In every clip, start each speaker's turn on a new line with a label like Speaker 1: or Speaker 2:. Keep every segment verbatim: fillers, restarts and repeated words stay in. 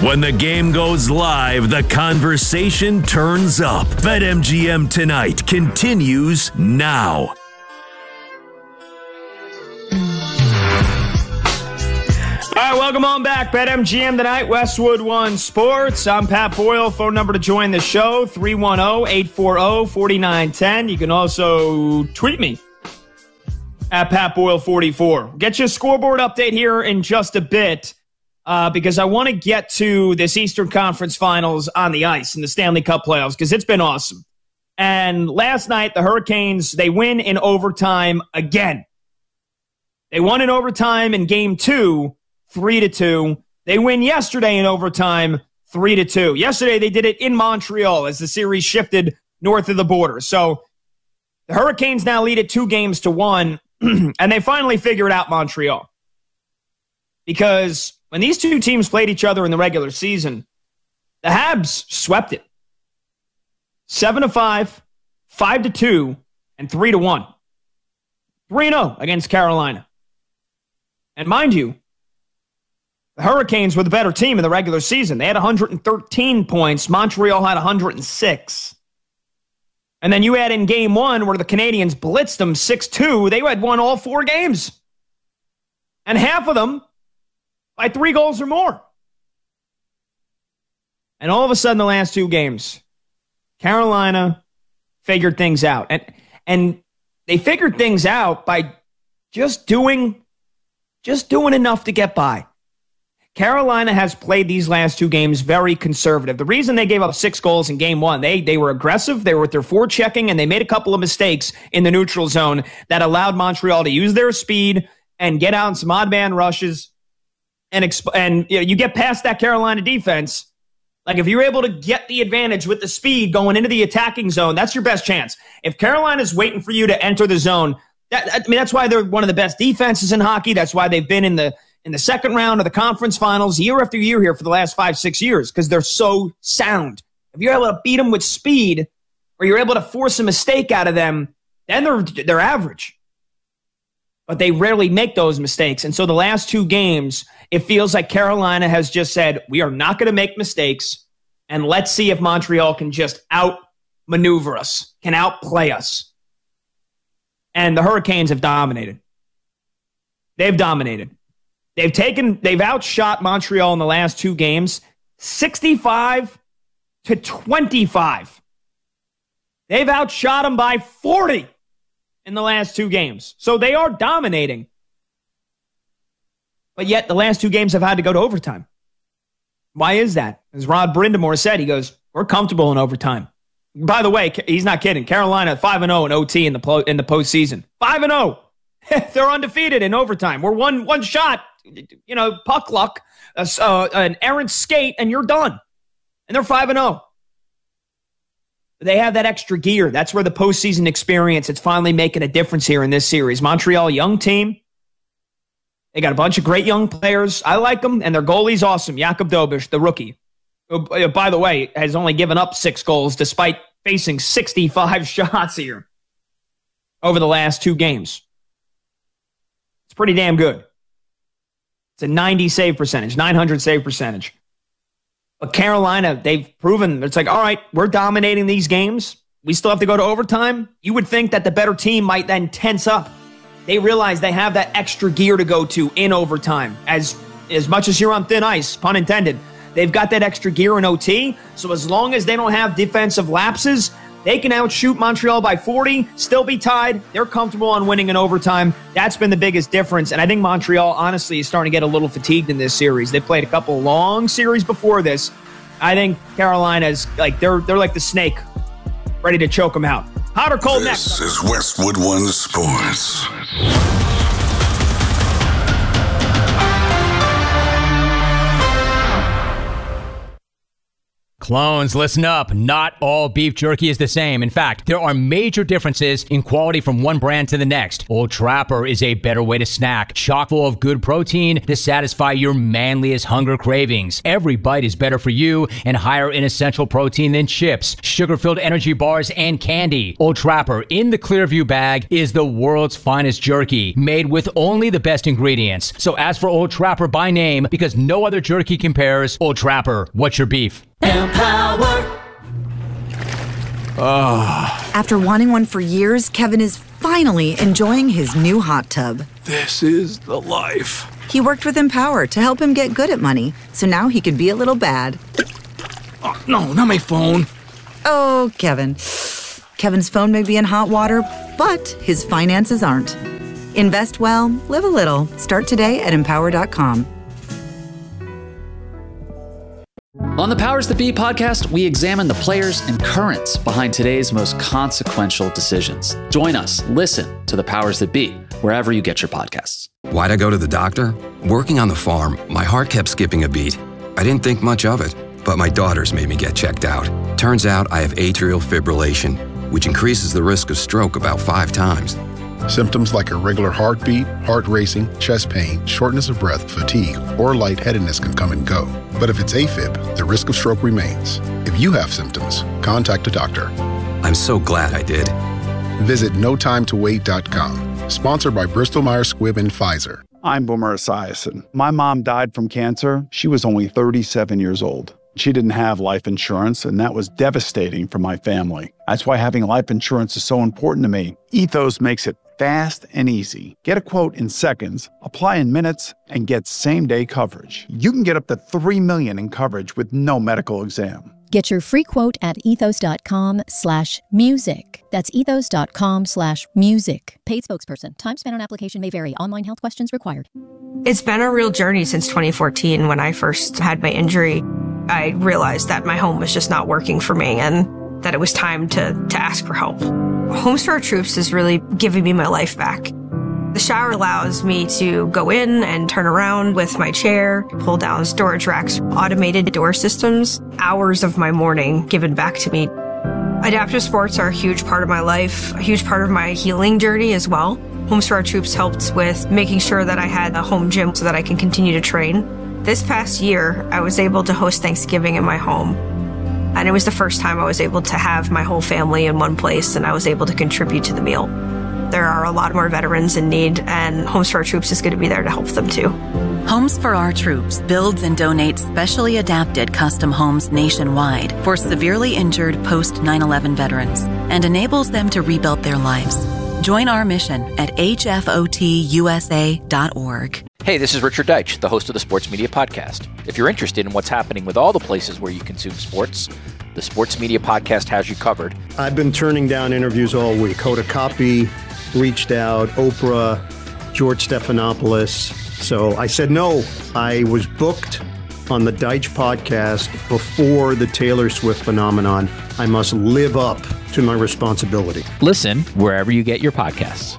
Speaker 1: When the game goes live, the conversation turns up. BetMGM Tonight continues now.
Speaker 2: All right, welcome on back. BetMGM Tonight, Westwood One Sports. I'm Pat Boyle. Phone number to join the show, three one zero, eight four zero, four nine one zero. You can also tweet me at Pat Boyle forty-four. Get your scoreboard update here in just a bit uh, because I want to get to this Eastern Conference Finals on the ice in the Stanley Cup playoffs because it's been awesome. And last night, the Hurricanes, they win in overtime again. They won in overtime in game two. Three to two. They win yesterday in overtime, three to two. Yesterday they did it in Montreal as the series shifted north of the border. So the Hurricanes now lead it two games to one, and they finally figured out Montreal. Because when these two teams played each other in the regular season, the Habs swept it. Seven to five, five to two, and three to one. Three and zero against Carolina. And mind you, the Hurricanes were the better team in the regular season. They had one hundred thirteen points. Montreal had one hundred six. And then you add in game one where the Canadiens blitzed them six two. They had won all four games. And half of them by three goals or more. And all of a sudden, the last two games, Carolina figured things out. And, and they figured things out by just doing, just doing enough to get by. Carolina has played these last two games very conservative. The reason they gave up six goals in game one, they they were aggressive, they were with their forechecking, and they made a couple of mistakes in the neutral zone that allowed Montreal to use their speed and get out in some odd man rushes. And, exp- and you know, you get past that Carolina defense. Like if you're able to get the advantage with the speed going into the attacking zone, that's your best chance. If Carolina's waiting for you to enter the zone, that, I mean, that's why they're one of the best defenses in hockey. That's why they've been in the in the second round of the conference finals year after year here for the last five, six years because they're so sound. If you're able to beat them with speed or you're able to force a mistake out of them, then they're, they're average. But they rarely make those mistakes. And so the last two games, it feels like Carolina has just said, we are not going to make mistakes, and let's see if Montreal can just outmaneuver us, can outplay us. And the Hurricanes have dominated. They've dominated. They've taken, they've outshot Montreal in the last two games, sixty-five to twenty-five. They've outshot them by forty in the last two games. So they are dominating. But yet the last two games have had to go to overtime. Why is that? As Rod Brindamore said, he goes, we're comfortable in overtime. By the way, he's not kidding. Carolina five and oh in O T in the po- in the postseason. five and oh. They're undefeated in overtime. We're one one shot. You know, puck luck, uh, uh, an errant skate, and you're done. And they're five and oh. They have that extra gear. That's where the postseason experience, it's finally making a difference here in this series. Montreal, young team. They got a bunch of great young players. I like them, and their goalie's awesome. Jakub Dobeš, the rookie, who, by the way, has only given up six goals despite facing sixty-five shots here over the last two games. It's pretty damn good. It's a ninety save percentage, nine hundred save percentage. But Carolina, they've proven, it's like, all right, we're dominating these games. We still have to go to overtime. You would think that the better team might then tense up. They realize they have that extra gear to go to in overtime. As, as much as you're on thin ice, pun intended, they've got that extra gear in O T. So as long as they don't have defensive lapses, they can outshoot Montreal by forty, still be tied. They're comfortable on winning in overtime. That's been the biggest difference. And I think Montreal, honestly, is starting to get a little fatigued in this series. They played a couple long series before this. I think Carolina's like, they're they're like the snake, ready to choke them out. Hot or cold next?
Speaker 3: This is Westwood One Sports.
Speaker 4: Clones, listen up. Not all beef jerky is the same. In fact, there are major differences in quality from one brand to the next. Old Trapper is a better way to snack, chock full of good protein to satisfy your manliest hunger cravings. Every bite is better for you and higher in essential protein than chips, sugar-filled energy bars, and candy. Old Trapper in the Clearview bag is the world's finest jerky, made with only the best ingredients. So ask for Old Trapper by name because no other jerky compares. Old Trapper, what's your beef?
Speaker 5: Empower.
Speaker 6: Oh.
Speaker 7: After wanting one for years, Kevin is finally enjoying his new hot tub.
Speaker 6: This is the life.
Speaker 7: He worked with Empower to help him get good at money, so now he could be a little bad.
Speaker 6: Oh, no, not my phone.
Speaker 7: Oh, Kevin. Kevin's phone may be in hot water, but his finances aren't. Invest well, live a little. Start today at empower dot com.
Speaker 8: On the Powers That Be podcast, we examine the players and currents behind today's most consequential decisions. Join us, listen to the Powers That Be, wherever you get your podcasts.
Speaker 9: Why'd I go to the doctor? Working on the farm, my heart kept skipping a beat. I didn't think much of it, but my daughters made me get checked out. Turns out I have atrial fibrillation, which increases the risk of stroke about five times.
Speaker 10: Symptoms like irregular heartbeat, heart racing, chest pain, shortness of breath, fatigue, or lightheadedness can come and go. But if it's AFib, the risk of stroke remains. If you have symptoms, contact a doctor.
Speaker 9: I'm so glad I did.
Speaker 10: Visit no time to wait dot com. Sponsored by Bristol Myers Squibb and Pfizer.
Speaker 11: I'm Boomer Esiason. My mom died from cancer. She was only thirty-seven years old. She didn't have life insurance, and that was devastating for my family. That's why having life insurance is so important to me. Ethos makes it fast and easy. Get a quote in seconds, apply in minutes, and get same-day coverage. You can get up to three million dollars in coverage with no medical exam.
Speaker 12: Get your free quote at ethos.com slash music. That's ethos.com slash music. Paid spokesperson. Time spent on application may vary. Online health questions required.
Speaker 13: It's been a real journey since twenty fourteen when I first had my injury. I realized that my home was just not working for me and that it was time to, to ask for help. Homes for Our Troops is really giving me my life back. The shower allows me to go in and turn around with my chair, pull down storage racks, automated door systems, hours of my morning given back to me. Adaptive sports are a huge part of my life, a huge part of my healing journey as well. Homes for Our Troops helped with making sure that I had a home gym so that I can continue to train. This past year, I was able to host Thanksgiving in my home. And it was the first time I was able to have my whole family in one place and I was able to contribute to the meal. There are a lot more veterans in need, and Homes for Our Troops is going to be there to help them too.
Speaker 14: Homes for Our Troops builds and donates specially adapted custom homes nationwide for severely injured post nine eleven veterans and enables them to rebuild their lives. Join our mission at h f o t u s a dot org.
Speaker 15: Hey, this is Richard Deitch, the host of the Sports Media Podcast. If you're interested in what's happening with all the places where you consume sports, the Sports Media Podcast has you covered.
Speaker 16: I've been turning down interviews all week. Hoda Kotb reached out, Oprah, George Stephanopoulos. So I said no. I was booked on the Deitch Podcast before the Taylor Swift phenomenon. I must live up to my responsibility.
Speaker 15: Listen wherever you get your podcasts.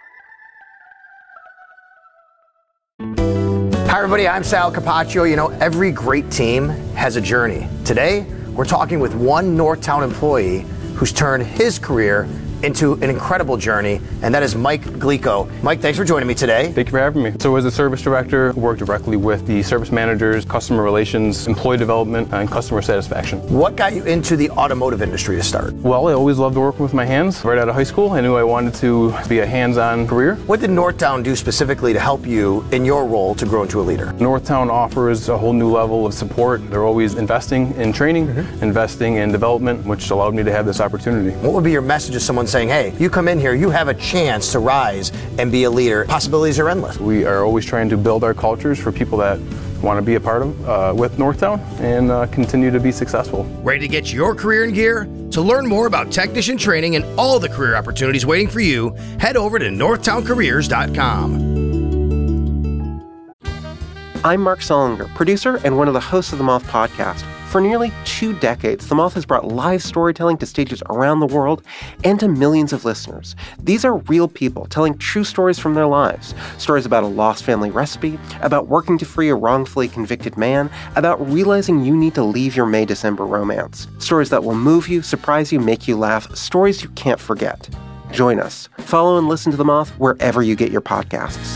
Speaker 17: Hi, everybody. I'm Sal Capaccio. You know, every great team has a journey. Today, we're talking with one Northtown employee who's turned his career into an incredible journey, and that is Mike Glico. Mike, thanks for joining me today.
Speaker 18: Thank you for having me. So as a service director, I work directly with the service managers, customer relations, employee development, and customer satisfaction.
Speaker 17: What got you into the automotive industry to start?
Speaker 18: Well, I always loved working with my hands. Right out of high school, I knew I wanted to be a hands-on career.
Speaker 17: What did Northtown do specifically to help you in your role to grow into a leader?
Speaker 18: Northtown offers a whole new level of support. They're always investing in training, mm-hmm. investing in development, which allowed me to have this opportunity.
Speaker 17: What would be your message to someone saying, hey, you come in here, you have a chance to rise and be a leader. Possibilities are endless.
Speaker 18: We are always trying to build our cultures for people that want to be a part of uh, with Northtown and uh, continue to be successful.
Speaker 19: Ready to get your career in gear? To learn more about technician training and all the career opportunities waiting for you, head over to northtown careers dot com.
Speaker 20: I'm Mark Solinger, producer and one of the hosts of the Moth Podcast.
Speaker 5: For nearly two decades, The Moth has brought live storytelling to stages around the world and to millions of listeners. These are real people telling true stories from their lives. Stories about a lost family recipe, about working to free a wrongfully convicted man, about realizing you need to leave your May-December romance. Stories that will move you, surprise you, make you laugh. Stories you can't forget. Join us. Follow and listen to The Moth wherever you get your podcasts.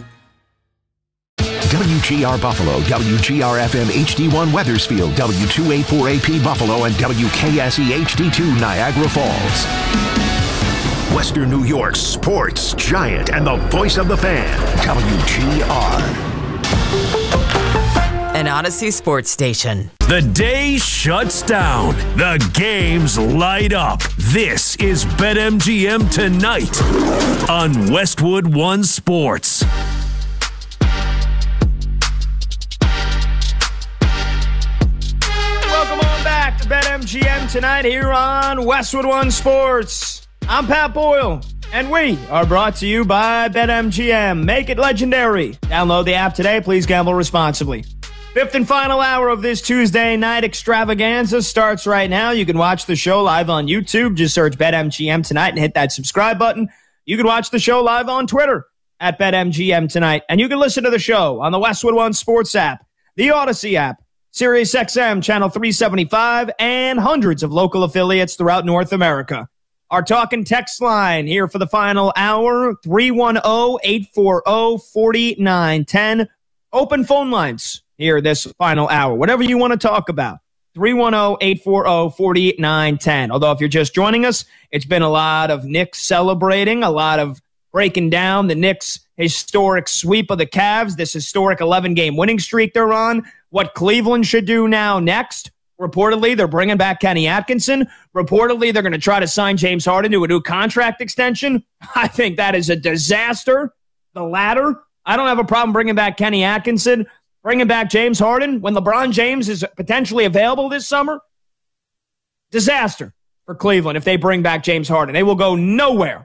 Speaker 20: W G R Buffalo, W G R F M H D one Weathersfield, W two eighty-four A P Buffalo, and W K S E H D two Niagara Falls. Western New York's sports giant and the voice of the fan, W G R.
Speaker 21: An Odyssey sports station.
Speaker 1: The day shuts down. The games light up. This is BetMGM Tonight on Westwood One Sports.
Speaker 2: BetMGM Tonight here on Westwood One Sports. I'm Pat Boyle, and we are brought to you by BetMGM. Make it legendary. Download the app today. Please gamble responsibly. Fifth and final hour of this Tuesday night extravaganza starts right now. You can watch the show live on YouTube. Just search BetMGM Tonight and hit that subscribe button. You can watch the show live on Twitter at BetMGM Tonight. And you can listen to the show on the Westwood One Sports app, the Odyssey app, Sirius X M Channel three seventy-five, and hundreds of local affiliates throughout North America. Our talk and text line here for the final hour, three one zero, eight four zero, four nine one zero. Open phone lines here this final hour. Whatever you want to talk about, three one zero, eight four zero, four nine one zero. Although if you're just joining us, it's been a lot of Knicks celebrating, a lot of breaking down the Knicks' historic sweep of the Cavs, this historic eleven-game winning streak they're on, what Cleveland should do now next. Reportedly, they're bringing back Kenny Atkinson. Reportedly, they're going to try to sign James Harden to a new contract extension. I think that is a disaster. The latter. I don't have a problem bringing back Kenny Atkinson, bringing back James Harden when LeBron James is potentially available this summer. Disaster for Cleveland if they bring back James Harden. They will go nowhere.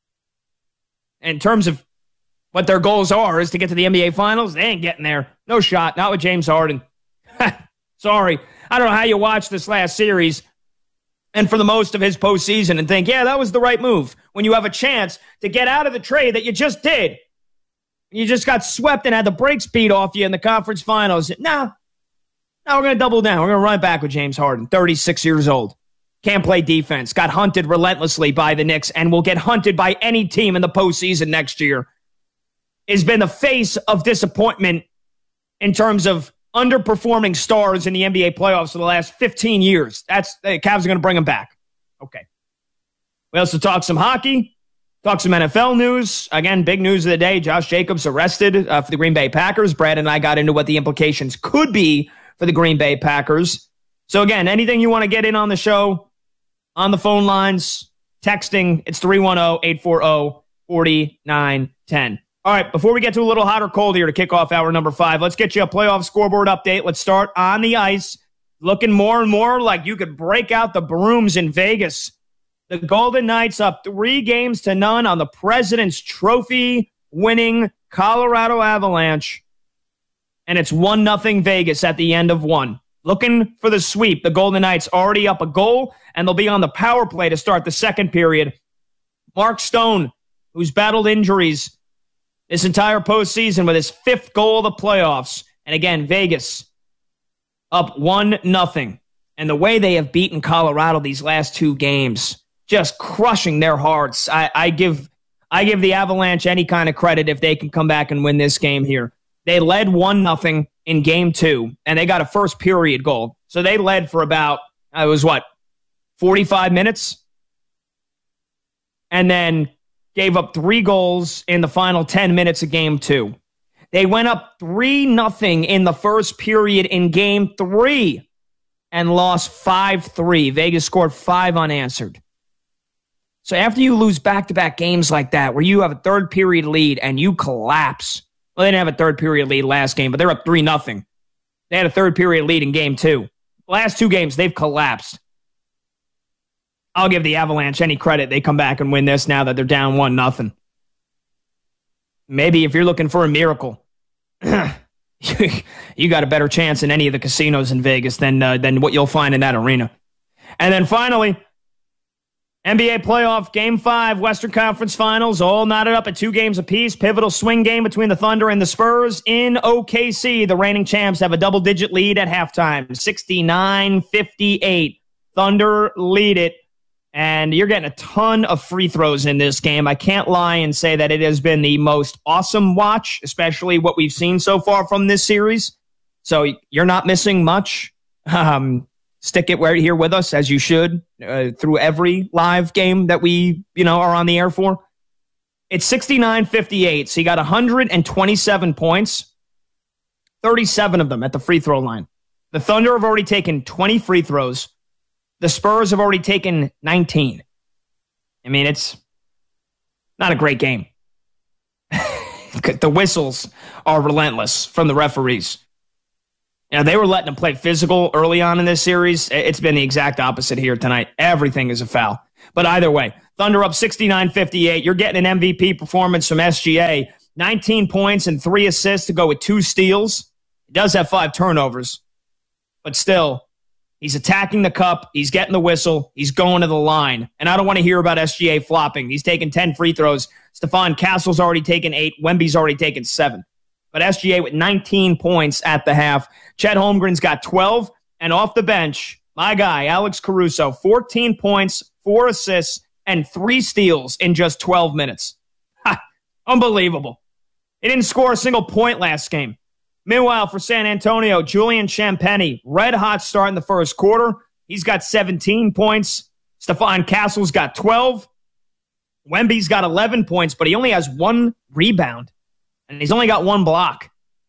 Speaker 2: In terms of what their goals are is to get to the N B A Finals. They ain't getting there. No shot. Not with James Harden. Sorry. I don't know how you watch this last series and for the most of his postseason and think, yeah, that was the right move. When you have a chance to get out of the trade that you just did. You just got swept and had the brakes beat off you in the conference finals. Now, now we're going to double down. We're going to run back with James Harden, thirty-six years old. Can't play defense. Got hunted relentlessly by the Knicks and will get hunted by any team in the postseason next year. Has been the face of disappointment in terms of underperforming stars in the N B A playoffs for the last fifteen years. That's the Cavs are going to bring them back. Okay. We also talk some hockey, talk some N F L news. Again, big news of the day. Josh Jacobs arrested uh, for the Green Bay Packers. Brad and I got into what the implications could be for the Green Bay Packers. So again, anything you want to get in on the show, on the phone lines, texting, it's three one zero, eight four zero, four nine one zero. All right, before we get to a little hot or cold here to kick off hour number five, let's get you a playoff scoreboard update. Let's start on the ice. Looking more and more like you could break out the brooms in Vegas. The Golden Knights up three games to none on the President's Trophy winning Colorado Avalanche. And it's one nothing Vegas at the end of one. Looking for the sweep. The Golden Knights already up a goal, and they'll be on the power play to start the second period. Mark Stone, who's battled injuries this entire postseason with his fifth goal of the playoffs. And again, Vegas up one nothing. And the way they have beaten Colorado these last two games, just crushing their hearts. I, I give I give the Avalanche any kind of credit if they can come back and win this game here. They led one nothing in game two, and they got a first period goal. So they led for about, it was what, forty-five minutes? And then gave up three goals in the final ten minutes of game two. They went up three nothing in the first period in game three and lost five three. Vegas scored five unanswered. So after you lose back-to-back games like that, where you have a third period lead and you collapse, well, they didn't have a third period lead last game, but they're up three nothing. They had a third period lead in game two. Last two games, they've collapsed. I'll give the Avalanche any credit. They come back and win this now that they're down one nothing. Maybe if you're looking for a miracle, you got a better chance in any of the casinos in Vegas than uh, than what you'll find in that arena. And then finally, N B A playoff game five, Western Conference Finals, all knotted up at two games apiece. Pivotal swing game between the Thunder and the Spurs in O K C. The reigning champs have a double-digit lead at halftime, sixty-nine fifty-eight. Thunder lead it, and you're getting a ton of free throws in this game. I can't lie and say that it has been the most awesome watch, especially what we've seen so far from this series. So you're not missing much. Um... Stick it right here with us, as you should, uh, through every live game that we, you know, are on the air for. It's sixty-nine fifty-eight, so you got one hundred twenty-seven points, thirty-seven of them at the free throw line. The Thunder have already taken twenty free throws. The Spurs have already taken nineteen. I mean, it's not a great game. The whistles are relentless from the referees. You know, they were letting them play physical early on in this series. It's been the exact opposite here tonight. Everything is a foul. But either way, Thunder up sixty-nine fifty-eight. You're getting an M V P performance from S G A. nineteen points and three assists to go with two steals. He does have five turnovers. But still, he's attacking the cup. He's getting the whistle. He's going to the line. And I don't want to hear about S G A flopping. He's taken ten free throws. Stephon Castle's already taken eight. Wemby's already taken seven. But S G A with nineteen points at the half. Chet Holmgren's got twelve. And off the bench, my guy, Alex Caruso, fourteen points, four assists, and three steals in just twelve minutes. Ha! Unbelievable. He didn't score a single point last game. Meanwhile, for San Antonio, Julian Champagnie, red hot start in the first quarter. He's got seventeen points. Stephon Castle's got twelve. Wemby's got eleven points, but he only has one rebound. And he's only got one block.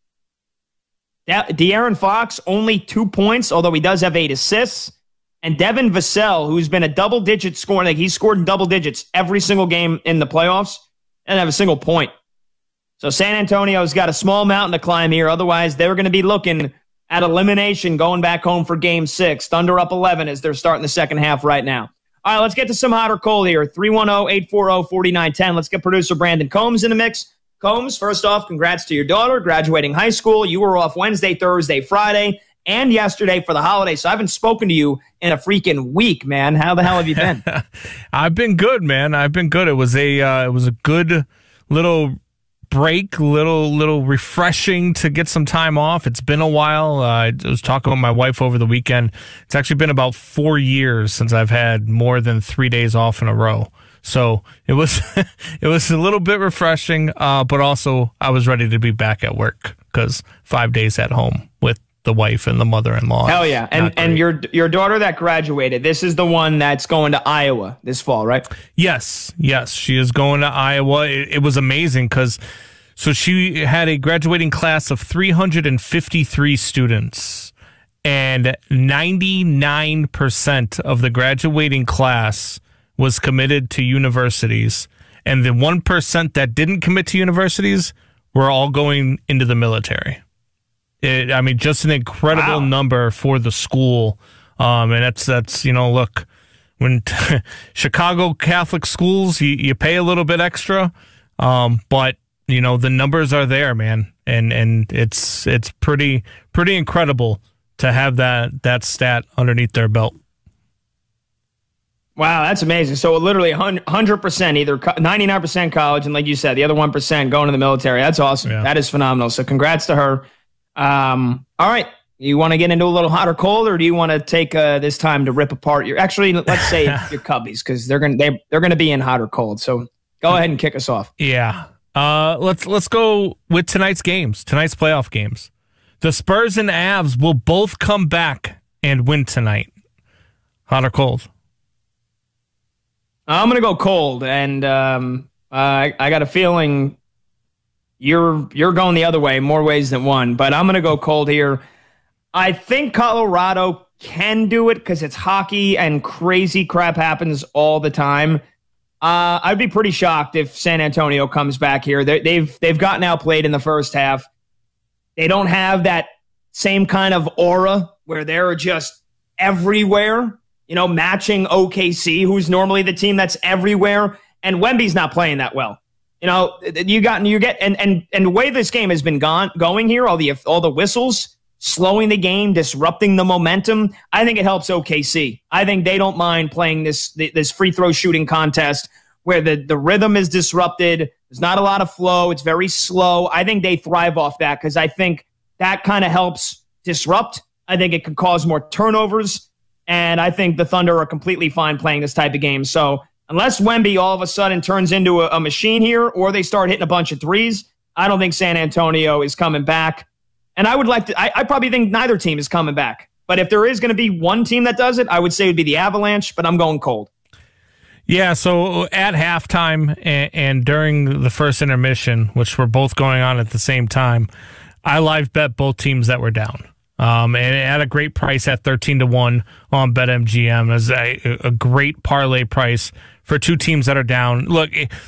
Speaker 2: De- De'Aaron Fox, only two points, although he does have eight assists. And Devin Vassell, who's been a double-digit scorer, like he's scored in double digits every single game in the playoffs, and have a single point. So San Antonio's got a small mountain to climb here. Otherwise, they're going to be looking at elimination going back home for game six. Thunder up eleven as they're starting the second half right now. All right, let's get to some hot or cold here. three one zero, eight four zero, four nine one zero. Let's get producer Brandon Combs in the mix. Combs, first off, congrats to your daughter graduating high school. You were off Wednesday, Thursday, Friday, and yesterday for the holiday. So I haven't spoken to you in a freaking week, man. How the hell have you been?
Speaker 3: I've been good, man. I've been good. It was a uh, it was a good little break, little little refreshing to get some time off. It's been a while. Uh, I was talking with my wife over the weekend. It's actually been about four years since I've had more than three days off in a row. So it was it was a little bit refreshing, uh, but also I was ready to be back at work because five days at home with the wife and the mother-in-law.
Speaker 2: Hell yeah. And and your your daughter that graduated, this is the one that's going to Iowa this fall, right?
Speaker 3: Yes, yes. She is going to Iowa. It, it was amazing because so she had a graduating class of three hundred fifty-three students, and ninety-nine percent of the graduating class was committed to universities, and the one percent that didn't commit to universities were all going into the military. It, I mean, just an incredible wow. number for the school. Um, and that's, that's you know, look, when Chicago Catholic schools, you, you pay a little bit extra, um, but, you know, the numbers are there, man. And and it's it's pretty pretty incredible to have that that stat underneath their belt.
Speaker 2: Wow, that's amazing. So literally one hundred percent, either ninety-nine percent college, and like you said, the other one percent going to the military. That's awesome. Yeah. That is phenomenal. So congrats to her. Um, all right. You want to get into a little hot or cold, or do you want to take uh, this time to rip apart your, actually, let's say your Cubbies, because they're going to they, they're going to be in hot or cold. So go ahead and kick us off.
Speaker 3: Yeah. Uh, let's let's go with tonight's games, tonight's playoff games. The Spurs and Avs will both come back and win tonight. Hot or cold?
Speaker 2: I'm going to go cold, and um, uh, I, I got a feeling you're you're going the other way, more ways than one, but I'm going to go cold here. I think Colorado can do it because it's hockey and crazy crap happens all the time. Uh, I'd be pretty shocked if San Antonio comes back here. They're, they've they've gotten outplayed in the first half. They don't have that same kind of aura where they're just everywhere. You know, matching O K C, who's normally the team that's everywhere. And Wemby's not playing that well. You know, you got you get and and and the way this game has been gone going here, all the all the whistles, slowing the game, disrupting the momentum. I think it helps O K C. I think they don't mind playing this this free throw shooting contest where the the rhythm is disrupted. There's not a lot of flow. It's very slow. I think they thrive off that because I think that kind of helps disrupt. I think it could cause more turnovers, and I think the Thunder are completely fine playing this type of game. So. Unless Wemby all of a sudden turns into a, a machine here or they start hitting a bunch of threes, I don't think San Antonio is coming back. And I would like to, I, I probably think neither team is coming back. But if there is going to be one team that does it, I would say it would be the Avalanche, but I'm going cold.
Speaker 3: Yeah, so at halftime and, and during the first intermission, which were both going on at the same time, I live bet both teams that were down. Um, and at a great price at thirteen to one on BetMGM as a, a great parlay price for two teams that are down. Look,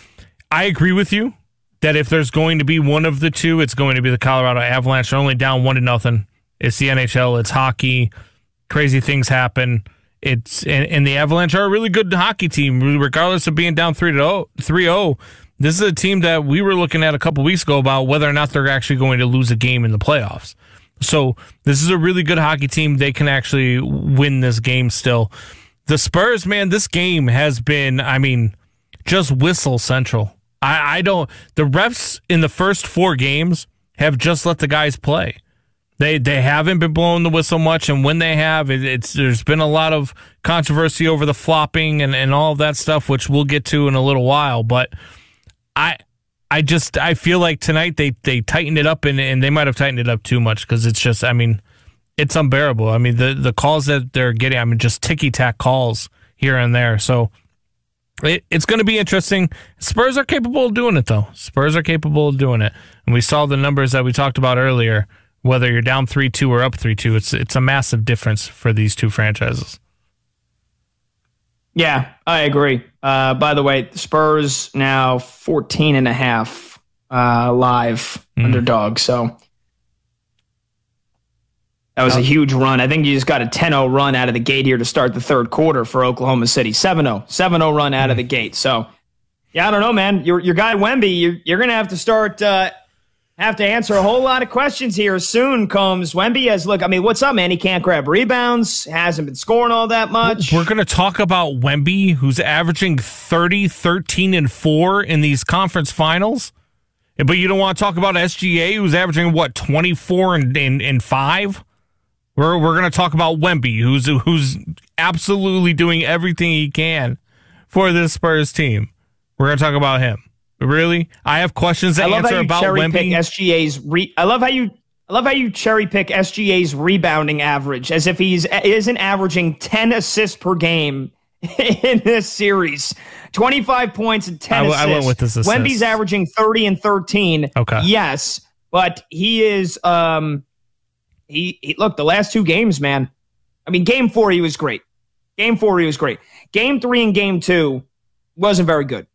Speaker 3: I agree with you that if there's going to be one of the two, it's going to be the Colorado Avalanche. They're only down one to nothing. It's the N H L. It's hockey. Crazy things happen. It's and, and the Avalanche are a really good hockey team, regardless of being down three to three oh. This is a team that we were looking at a couple weeks ago about whether or not they're actually going to lose a game in the playoffs. So this is a really good hockey team. They can actually win this game still. The Spurs, man, this game has been, I mean, just whistle central. I, I don't, the refs in the first four games have just let the guys play. They they haven't been blowing the whistle much, and when they have, it, it's there's been a lot of controversy over the flopping and, and all of that stuff, which we'll get to in a little while. But I I just I feel like tonight they, they tightened it up, and, and they might have tightened it up too much because it's just, I mean, it's unbearable. I mean, the, the calls that they're getting, I mean, just ticky-tack calls here and there. So it, it's going to be interesting. Spurs are capable of doing it, though. Spurs are capable of doing it. And we saw the numbers that we talked about earlier. Whether you're down three two or up three two, it's it's a massive difference for these two franchises.
Speaker 2: Yeah, I agree. Uh, by the way, Spurs now fourteen and a half uh, live mm. underdog. So that was a huge run. I think you just got a ten oh run out of the gate here to start the third quarter for Oklahoma City. seven oh. seven oh run out mm. of the gate. So, yeah, I don't know, man. Your your guy Wemby, you're, you're going to have to start uh, – have to answer a whole lot of questions here soon, Combs. Wemby has, look, I mean, what's up, man? He can't grab rebounds, hasn't been scoring all that much.
Speaker 3: We're going to talk about Wemby, who's averaging thirty, thirteen, and four in these conference finals. But you don't want to talk about S G A, who's averaging, what, twenty-four and, and, and five? We're, we're going to talk about Wemby, who's, who's absolutely doing everything he can for this Spurs team. We're going to talk about him. Really? I have questions to
Speaker 2: I love
Speaker 3: answer
Speaker 2: how you
Speaker 3: about
Speaker 2: cherry
Speaker 3: Wemby.
Speaker 2: Pick S G A's re- I love how you I love how you cherry pick S G A's rebounding average as if he's isn't averaging ten assists per game in this series. twenty-five points and ten
Speaker 3: I,
Speaker 2: assists.
Speaker 3: I went with this assist.
Speaker 2: Wemby's averaging thirty and thirteen.
Speaker 3: Okay.
Speaker 2: Yes, but he is um he, he look, the last two games, man. I mean, game four he was great. Game four he was great. Game three and game two wasn't very good.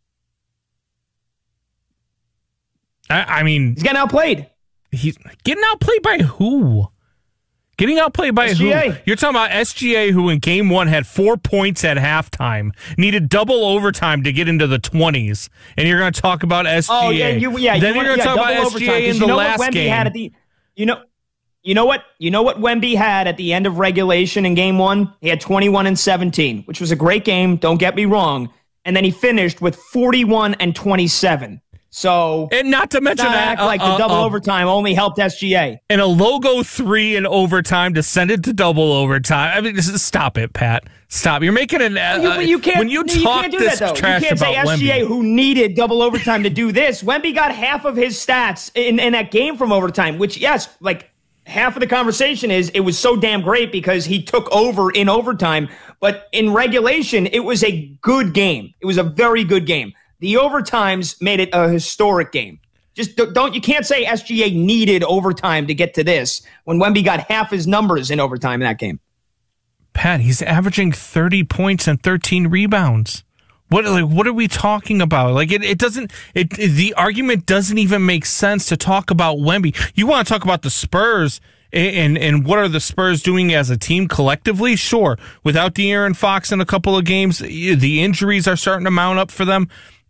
Speaker 3: I mean,
Speaker 2: he's getting outplayed.
Speaker 3: He's getting outplayed by who? Getting outplayed by
Speaker 2: S G A.
Speaker 3: who? You're talking about S G A, who in game one had four points at halftime, needed double overtime to get into the twenties, and you're going to talk about S G A.
Speaker 2: Oh yeah, you, yeah.
Speaker 3: Then
Speaker 2: you
Speaker 3: you're going to
Speaker 2: yeah,
Speaker 3: talk about S G A in the
Speaker 2: you know
Speaker 3: last
Speaker 2: what Wemby
Speaker 3: game.
Speaker 2: Had at the, you know, you know what? You know what Wemby had at the end of regulation in game one? He had twenty-one and seventeen, which was a great game. Don't get me wrong. And then he finished with forty-one and twenty-seven. So,
Speaker 3: and not to mention
Speaker 2: not
Speaker 3: that,
Speaker 2: act
Speaker 3: uh,
Speaker 2: like the
Speaker 3: uh,
Speaker 2: double
Speaker 3: uh,
Speaker 2: overtime only helped S G A.
Speaker 3: And a logo three in overtime to send it to double overtime. I mean, this is, stop it, Pat. Stop. You're making an. Uh,
Speaker 2: you, you can't.
Speaker 3: When you,
Speaker 2: you
Speaker 3: talk
Speaker 2: can't do
Speaker 3: this
Speaker 2: that though.
Speaker 3: trash
Speaker 2: You can't say
Speaker 3: about
Speaker 2: S G A,
Speaker 3: Wemby.
Speaker 2: who needed double overtime to do this. Wemby got half of his stats in, in that game from overtime. Which, yes, like half of the conversation is it was so damn great because he took over in overtime. But in regulation, it was a good game. It was a very good game. The overtimes made it a historic game. Just don't, you can't say S G A needed overtime to get to this when Wemby got half his numbers in overtime in that game.
Speaker 3: Pat, he's averaging thirty points and thirteen rebounds. What like what are we talking about? Like it, it doesn't it, it the argument doesn't even make sense to talk about Wemby. You want to talk about the Spurs and and what are the Spurs doing as a team collectively? Sure. Without De'Aaron Fox in a couple of games, the injuries are starting to mount up for them.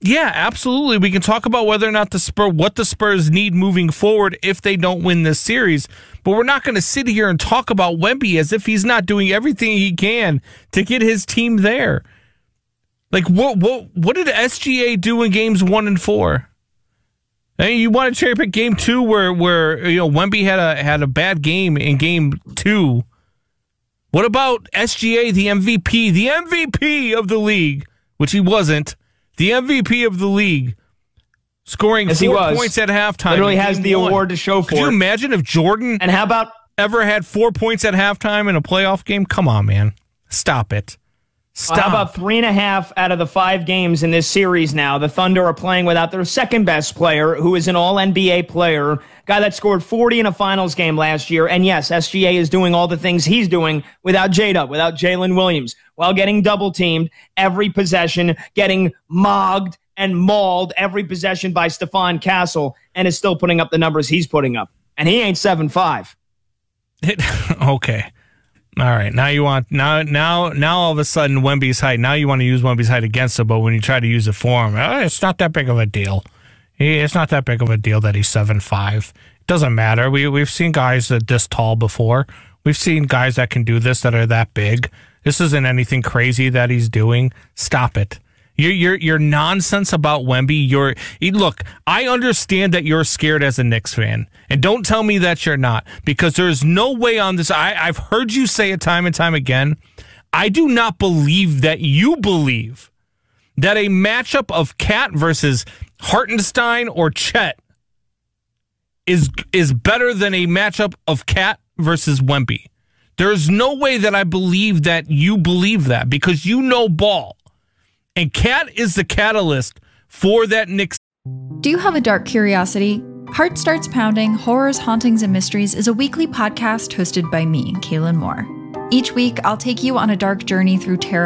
Speaker 3: Yeah, absolutely. We can talk about whether or not the Spur, what the Spurs need moving forward if they don't win this series. But we're not going to sit here and talk about Wemby as if he's not doing everything he can to get his team there. Like, what what what did S G A do in games one and four? I mean, you want to cherry pick game two where where you know Wemby had a had a bad game in game two. What about S G A, the M V P, the M V P of the league, which he wasn't. The M V P of the league, scoring
Speaker 2: yes,
Speaker 3: four points at halftime.
Speaker 2: Literally has the one. award to show for
Speaker 3: Could
Speaker 2: it.
Speaker 3: you imagine if Jordan
Speaker 2: and how about
Speaker 3: ever had four points at halftime in a playoff game? Come on, man. Stop it. Stop.
Speaker 2: How about three and a half out of the five games in this series now? The Thunder are playing without their second best player, who is an all N B A player, guy that scored forty in a finals game last year. And yes, S G A is doing all the things he's doing without J-Dub, without Jalen Williams, while getting double teamed every possession, getting mogged and mauled every possession by Stephon Castle, and is still putting up the numbers he's putting up. And he ain't seven five.
Speaker 3: Okay. All right, now you want now now now all of a sudden Wemby's height. Now you want to use Wemby's height against him, but when you try to use it for him, oh, it's not that big of a deal. He, it's not that big of a deal that he's seven five. It doesn't matter. We we've seen guys that this tall before. We've seen guys that can do this that are that big. This isn't anything crazy that he's doing. Stop it. Your your your nonsense about Wemby. You're look. I understand that you're scared as a Knicks fan, and don't tell me that you're not, because there's no way on this. I, I've heard you say it time and time again. I do not believe that you believe that a matchup of Cat versus Hartenstein or Chet is is better than a matchup of Cat versus Wemby. There's no way that I believe that you believe that, because you know ball. And Cat is the catalyst for that Knicks.
Speaker 4: Do you have a dark curiosity? Heart Starts Pounding, Horrors, Hauntings, and Mysteries is a weekly podcast hosted by me, Kaylin Moore. Each week, I'll take you on a dark journey through terror